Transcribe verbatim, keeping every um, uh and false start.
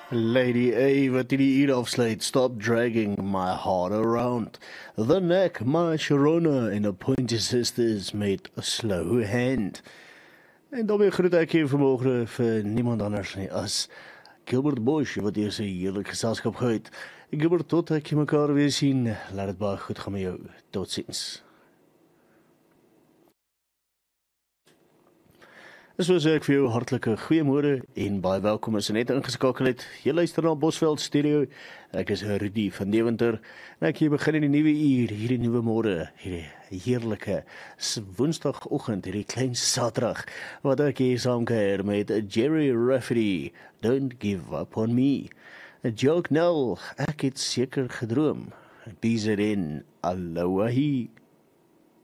Lady A, wat die uur afsluit, stop dragging my heart around. The neck, my Sharona en the Pointer Sisters met a slow hand. En daarmee groet ek hier vanmorgen vir niemand anders nie as Gilbert Bosch, wat hier sy heerlijk geselskap gehou het. Gilbert, tot ek jy mekaar weer sien, laat het baie goed gaan met jou. Tot ziens. Soos ek vir jou hartelike goeiemôre en baie welkom as jy net ingeskakel het. Jy luister na Bosveld Studio. Ek is Rudy van Deventer en ek hier begin in die nuwe uur, hierdie nuwe môre, hierdie heerlike woensdagoggend, hierdie klein Saterdag, wat ek hier saamkuier met Jerry Rafferty, Don't Give Up On Me. Joke Nell, ek het seker gedroom. B Z N, Aloha.